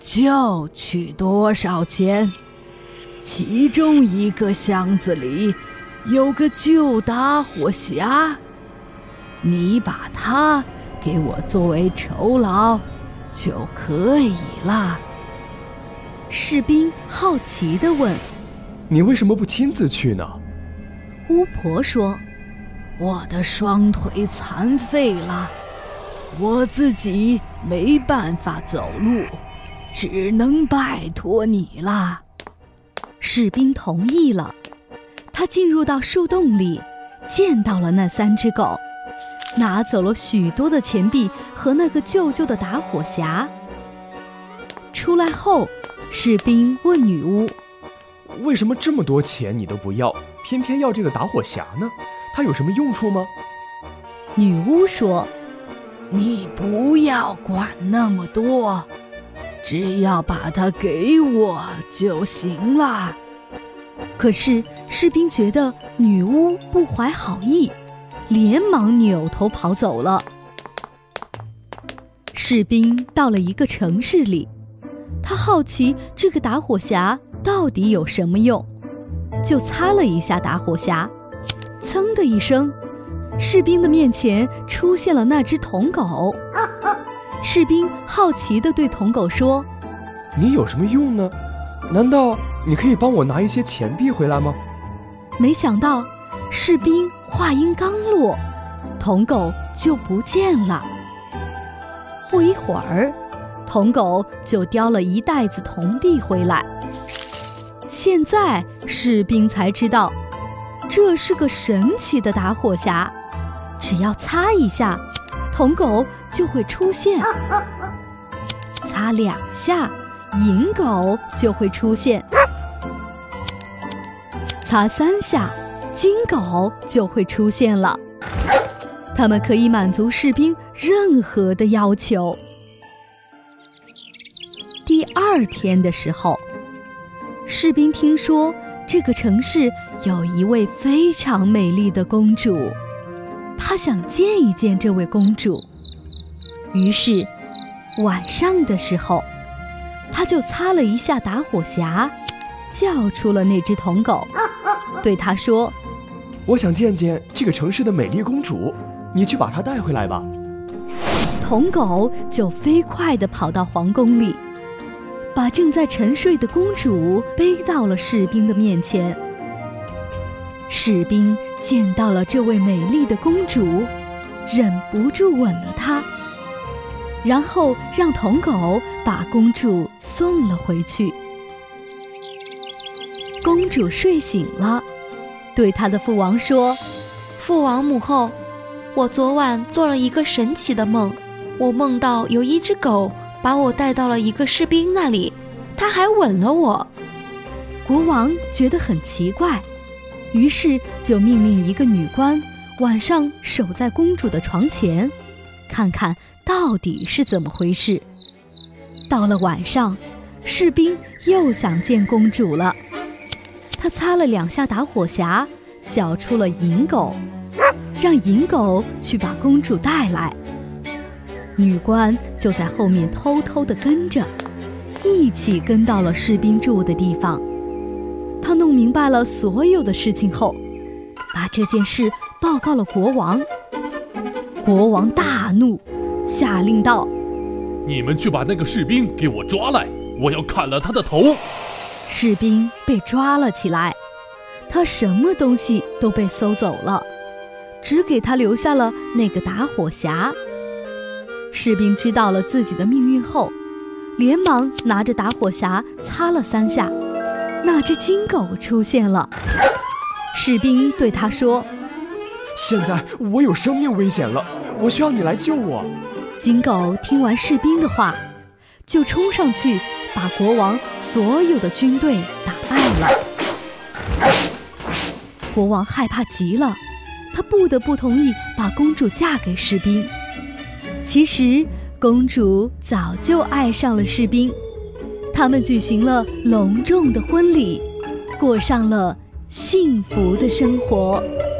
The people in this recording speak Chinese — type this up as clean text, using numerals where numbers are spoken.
就取多少钱。其中一个箱子里有个旧打火匣，你把它给我作为酬劳就可以了。 士兵好奇地问： 你为什么不亲自去呢？ 巫婆说： 我的双腿残废了，我自己没办法走路，只能拜托你了。 士兵同意了，他进入到树洞里，见到了那3只狗，拿走了许多的钱币和那个旧的打火匣。出来后，士兵问女巫： 为什么这么多钱你都不要，偏偏要这个打火匣呢？它有什么用处吗？ 女巫说： 你不要管那么多，只要把它给我就行了。 可是士兵觉得女巫不怀好意，连忙扭头跑走了。士兵到了一个城市里，他好奇这个打火匣到底有什么用，就擦了一下打火匣，噌的一声，士兵的面前出现了那只铜狗。士兵好奇地对铜狗说： 你有什么用呢？难道你可以帮我拿一些钱币回来吗？ 没想到士兵话音刚落，铜狗就不见了。不一会儿，铜狗就叼了一袋子铜币回来。现在士兵才知道，这是个神奇的打火匣，只要擦一下，铜狗就会出现；擦2下，银狗就会出现；擦3下，金狗就会出现了。它们可以满足士兵任何的要求。第2天的时候，士兵听说这个城市有一位非常美丽的公主，他想见一见这位公主。于是晚上的时候，他就擦了一下打火匣，叫出了那只铜狗，对他说： 我想见见这个城市的美丽公主，你去把她带回来吧。 铜狗就飞快地跑到皇宫里，把正在沉睡的公主背到了士兵的面前。士兵见到了这位美丽的公主，忍不住吻了她，然后让铜狗把公主送了回去。公主睡醒了，对她的父王说： 父王母后，我昨晚做了一个神奇的梦，我梦到有一只狗把我带到了一个士兵那里，他还吻了我。 国王觉得很奇怪，于是就命令一个女官晚上守在公主的床前，看看到底是怎么回事。到了晚上，士兵又想见公主了，他擦了2下打火匣，叫出了银狗，让银狗去把公主带来。女官就在后面偷偷地跟着，一起跟到了士兵住的地方。她弄明白了所有的事情后，把这件事报告了国王。国王大怒，下令道： 你们去把那个士兵给我抓来，我要砍了他的头。 士兵被抓了起来，他什么东西都被搜走了，只给他留下了那个打火匣。士兵知道了自己的命运后，连忙拿着打火匣擦了3下，那只金狗出现了。士兵对他说： 现在我有生命危险了，我需要你来救我。 金狗听完士兵的话，就冲上去把国王所有的军队打败了。国王害怕极了，他不得不同意把公主嫁给士兵。其实公主早就爱上了士兵，他们举行了隆重的婚礼，过上了幸福的生活。